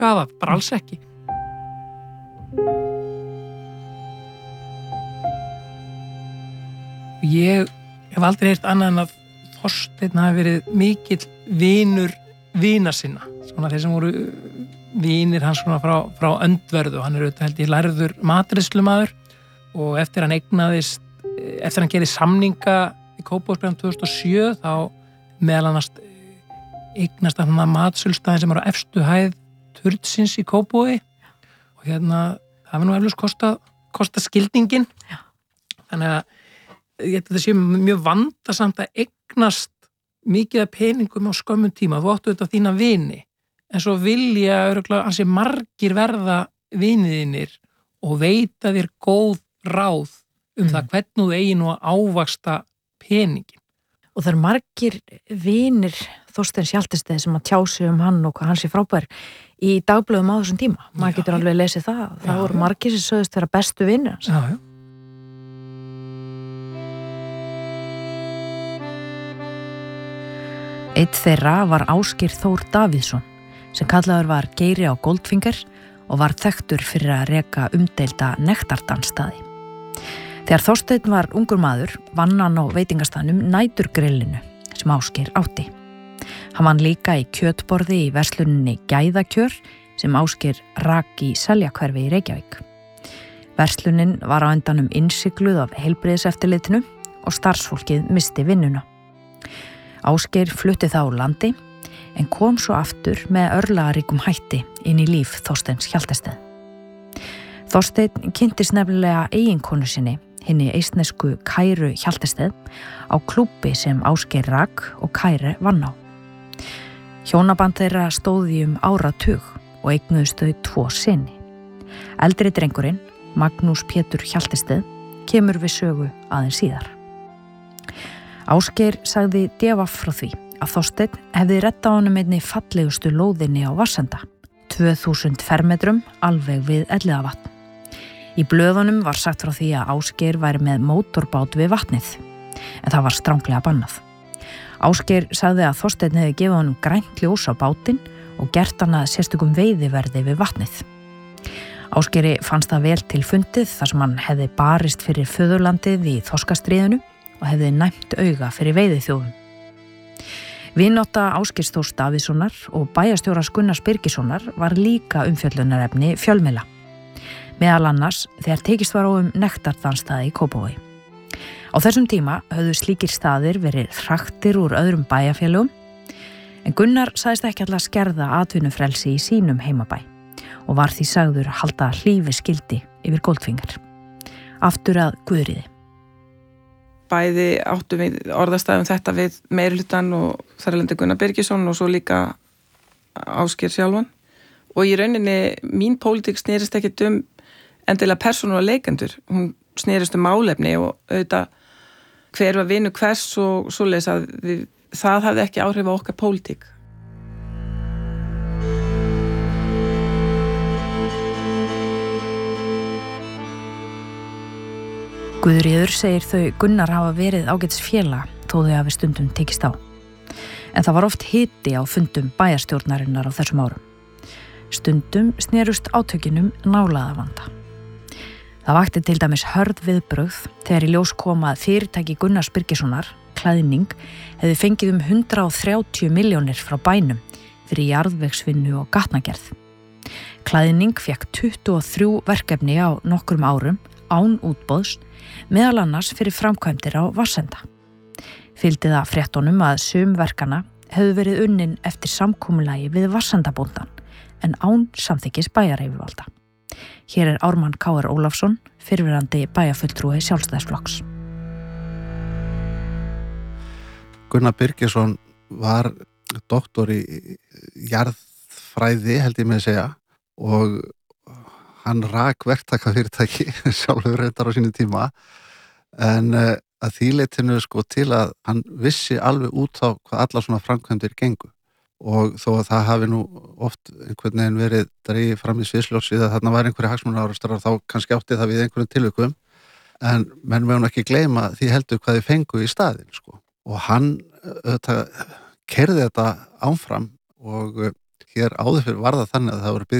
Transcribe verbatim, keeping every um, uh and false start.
það, bara alls ekki. Ég hef aldrei heyrt annað en að Þorsteinn hafi verið mikill vinur vina sinna, svona þeir sem voru vinir hans svona frá, frá öndverðu. Hann er auðvitað held ég lærður matreiðslumaður og eftir hann eignaðist, eftir hann gerði samninga í Kópavogsbræðum tvö þúsund og sjö þá meðal annars eignast hann að matsölustæðin sem er á efstu hæð turnsins í Kópavogi og hérna, það var nú eflaust kostað, kostað skildingin. Já. Þannig að ég held að þetta sé mjög vandasamt að eignast mikið af peningum á skömmum tíma. Þú áttu þetta þína vini, en svo vilja örugglega ansi margir verða viniðinir og veita þér góð ráð um mm. það hvernig þú eigi nú að ávaxta peningin. Og það er margir vinir Þorsteins Hjaltested sem að tjá sig um hann og hvað hann sé frábær í dagblöðum á þessum tíma. Maður getur alveg lesið það. Það já, voru já. margir sem sögðust þeirra bestu vinir hans. Já, já. Eitt þeirra var Ásgeir Þór Davíðsson sem kallaður var Geiri á Goldfinger og var þekktur fyrir að reka umdeilda nektardansstaði. Þegar Þorsteinn var ungur maður vann hann á veitingastaðnum Næturgrillinu sem Ásgeir átti. Hann vann líka í kjötborði í versluninni Gæðakjör sem Ásgeir rak í Seljakverfi í Reykjavík. Verslunin var á endanum innsigluð af heilbrigðiseftirlitinu og starfsfólkið misti vinnuna. Ásgeir flutti þá úr landi en kom svo aftur með örlagaríkum hætti inn í líf Þorsteins Hjaltested. Þorsteinn kynntist nefnilega eiginkonu sinni, hinni eistnesku Kæru Hjaltested, á klúbbi sem Ásgeir rak og Kæru vann á. Hjónaband þeirra stóði um áratug og eignuðust þau tvo syni. Eldri drengurinn, Magnús Pétur Hjaltested, kemur við sögu aðeins síðar. Ásgeir sagði D V frá því að Þorsteinn hefði reddað honum einni fallegustu lóðinni á Varsenda, tvö þúsund fermetrum alveg við Elliðavatn. Í blöðunum var sagt frá því að Ásgeir væri með mótorbát við vatnið, en það var stranglega bannað. Ásgeir sagði að Þorsteinn hefði gefið honum grænt ljós á bátinn og gert hann að sérstökum veiðiverði við vatnið. Ásgeiri fannst það vel til fundið þar sem hann hefði barist fyrir föðurlandið í þorskastríðinu og hefði næmt auga fyrir veiðiþjófum. Vinátta Ásgeirs Þórs Davíðssonar og bæjarstjórans Gunnars Birgissonar var líka umfjöllunarefni fjölmiðla. Meðal annars þegar tekist var á um nektardansstaði í Kópavogi. Á þessum tíma höfðu slíkir staðir verið hraktir úr öðrum bæjarfélögum, en Gunnar sagðist ekki alltaf skerða atvinnufrelsi í sínum heimabæ og var því sagður halda hlífi skildi yfir Goldfinger. Aftur að Guðríði. Bæði áttu við orðastæðum þetta við meirihlutann og þarlendi Gunnar Birgisson og svo líka Ásgeir sjálfan. Og í rauninni mín pólitík snerist ekkert um endilega persónulega leikendur. Hún snerist um málefni og auðvitað hver var vinur hvers og svoleiðis að við, það hafði ekki áhrif á okkar pólitík. Guðríður segir þau Gunnar hafa verið ágætis félag þó þau hafi stundum tekist á. En það var oft hiti á fundum bæjarstjórnarinnar á þessum árum. Stundum snerust átökinum nálaðavanda. Það vakti til dæmis hörð viðbrögð þegar í ljós kom að fyrirtæki Gunnars Birgissonar, Klæðning, hefði fengið um hundrað og þrjátíu milljónir frá bænum fyrir jarðvegsvinnu og gatnagerð. Klæðning fékk tuttugu og þrjú verkefni á nokkrum árum án útboðs, meðal annars fyrir framkvæmdir á Varsenda. Fylgdi það fréttunum að sum verkana hefðu verið unnin eftir samkomulagi við Varsendabóndan, en án samþykkis bæjaryfirvalda. Hér er Ármann K R Ólafsson, fyrrverandi bæjarfulltrúi Sjálfstæðisflokks. Gunnar Birgisson var doktor í jarðfræði, held ég með að segja, og hann rak verktakafyrirtæki sjálfur reyndar á sínu tíma, en uh, að því leytinu sko til að hann vissi alveg út á hvað allar svona framkvæmdir gengu. Og þó að það hafi nú oft einhvern veginn verið dregið fram í sviðsljósið að þarna var einhverja hagsmunaárekstrar, þá kannski átti það við einhverjum tilvikum, en menn megum ekki gleyma því heldur hvað þið fengu í staðinn, sko. Og hann auðvitað keyrði þetta áfram og hér áður fyrir var það þannig að það voru byggð